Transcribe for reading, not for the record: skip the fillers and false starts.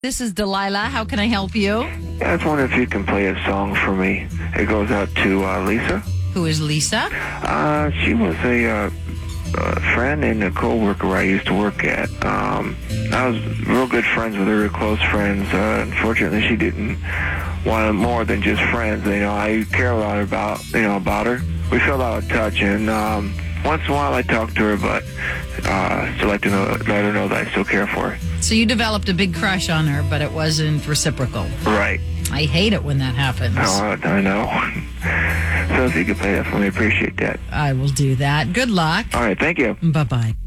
This is Delilah. How can I help you? Yeah, I was wondering if you can play a song for me. It goes out to Lisa. Who is Lisa? She was a friend and a co-worker I used to work at. I was real good friends with her, real close friends. Unfortunately, she didn't want more than just friends. I care a lot about her. We felt out of touch, and once in a while I talk to her, but still like to let her know that I still care for her. So you developed a big crush on her, but it wasn't reciprocal. Right. I hate it when that happens. Oh, I know. So if you could play that for me, I appreciate that. I will do that. Good luck. All right, thank you. Bye-bye.